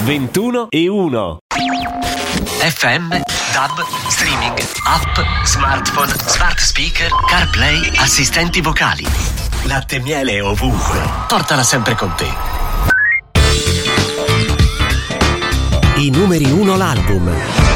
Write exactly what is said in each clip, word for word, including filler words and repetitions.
ventuno e uno. F M, D A B, streaming, app, smartphone, smart speaker, CarPlay, assistenti vocali. Latte Miele ovunque. Portala sempre con te. I numeri uno l'album.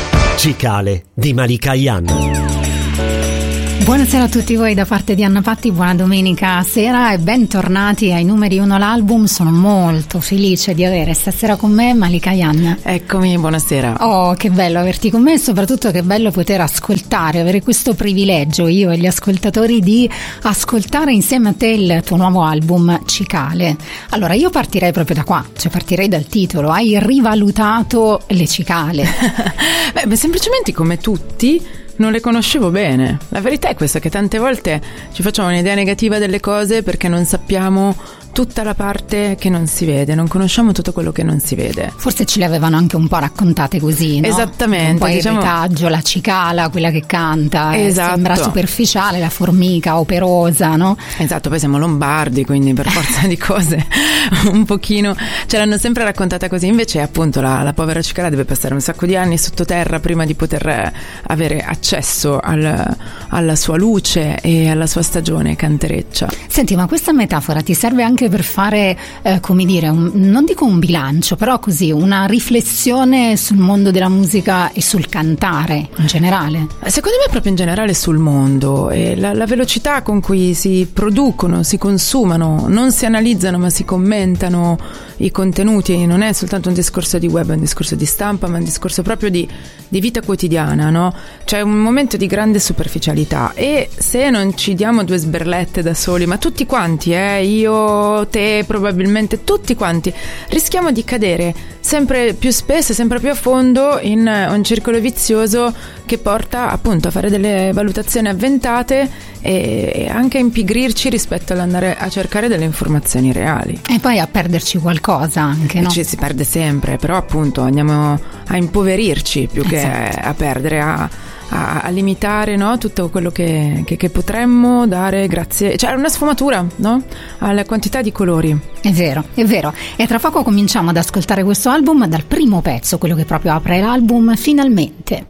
Cicale di Malika Ayane. Buonasera a tutti voi da parte di Anna Patti, buona domenica sera e bentornati ai numeri uno l'album. Sono molto felice di avere stasera con me Malika Ayane. Eccomi, buonasera. Oh, che bello averti con me e soprattutto che bello poter ascoltare, avere questo privilegio io e gli ascoltatori di ascoltare insieme a te il tuo nuovo album Cicale. Allora io partirei proprio da qua, cioè partirei dal titolo. Hai rivalutato le cicale. Beh, semplicemente come tutti non le conoscevo bene. La verità è questa, che tante volte ci facciamo un'idea negativa delle cose perché non sappiamo tutta la parte che non si vede, non conosciamo tutto quello che non si vede. Forse ce le avevano anche un po' raccontate così, no? Esattamente. Un po' il diciamo... retaggio, la cicala, quella che canta, esatto. Sembra superficiale, la formica operosa, no? Esatto, poi siamo lombardi, quindi per forza di cose un pochino ce l'hanno sempre raccontata così. Invece appunto la, la povera cicala deve passare un sacco di anni sottoterra prima di poter avere accesso al, alla sua luce e alla sua stagione cantereccia. Senti, ma questa metafora ti serve anche per fare, eh, come dire, un, non dico un bilancio, però così una riflessione sul mondo della musica e sul cantare in generale? Secondo me proprio in generale sul mondo, e la, la velocità con cui si producono, si consumano, non si analizzano ma si commentano i contenuti. Non è soltanto un discorso di web, è un discorso di stampa, ma è un discorso proprio di, di vita quotidiana, no? C'è un momento di grande superficialità e se non ci diamo due sberlette da soli, ma tutti quanti, eh, io, te, probabilmente tutti quanti, rischiamo di cadere sempre più spesso, sempre più a fondo in un circolo vizioso che porta appunto a fare delle valutazioni avventate e anche a impigrirci rispetto all'andare a cercare delle informazioni reali. E poi a perderci qualcosa anche, no? Ci si perde sempre, però appunto andiamo a impoverirci più che esatto. a perdere, a A, a limitare, no? Tutto quello che, che, che potremmo dare grazie, cioè una sfumatura, no? Alla quantità di colori. È vero, è vero. E tra poco cominciamo ad ascoltare questo album dal primo pezzo, quello che proprio apre l'album, Finalmente.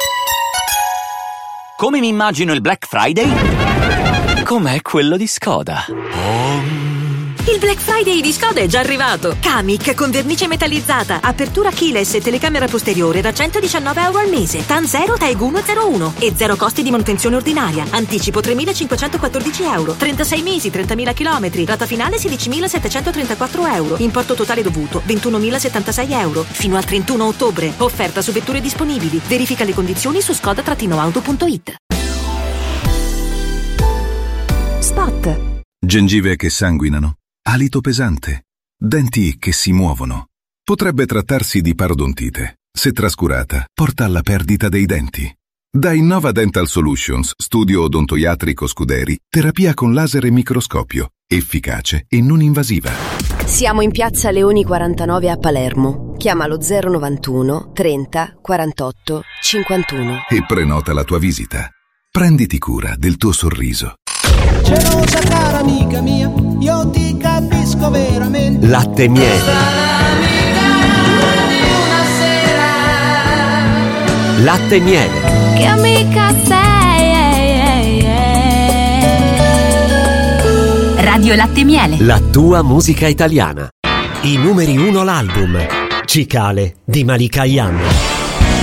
Come mi immagino il Black Friday? Com'è quello di Skoda? Il Black Friday di Skoda è già arrivato. Kamiq con vernice metallizzata, apertura keyless e telecamera posteriore da centodiciannove euro al mese. TAN zero, TAEG uno zero uno e zero costi di manutenzione ordinaria. Anticipo tremilacinquecentoquattordici euro. trentasei mesi, trentamila chilometri. Rata finale sedicimilasettecentotrentaquattro euro. Importo totale dovuto ventunomilasettantasei euro. Fino al trentuno ottobre. Offerta su vetture disponibili. Verifica le condizioni su skoda auto punto it. Spot. Gengive che sanguinano. Alito pesante, denti che si muovono. Potrebbe trattarsi di parodontite. Se trascurata, porta alla perdita dei denti. Da Innova Dental Solutions, studio odontoiatrico Scuderi, terapia con laser e microscopio, efficace e non invasiva. Siamo in piazza Leoni quarantanove a Palermo. Chiama lo zero novantuno trenta quarantotto cinquantuno e prenota la tua visita. Prenditi cura del tuo sorriso. Gelosa cara amica mia, io ti capisco veramente. Latte Miele. Latte Miele. Che amica sei. Radio Latte Miele. La tua musica italiana. I numeri uno l'album. Cicale di Malika Ayane.